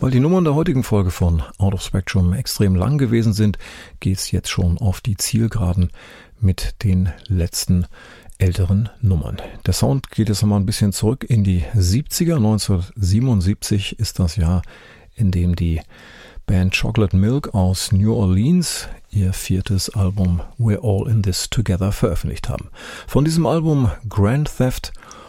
Weil die Nummern der heutigen Folge von Out of Spectrum extrem lang gewesen sind, geht's jetzt schon auf die Zielgeraden mit den letzten älteren Nummern. Der Sound geht jetzt nochmal ein bisschen zurück in die 70er. 1977 ist das Jahr, in dem die Band Chocolate Milk aus New Orleans ihr 4. Album We're All in This Together veröffentlicht haben. Von diesem Album Grand Theft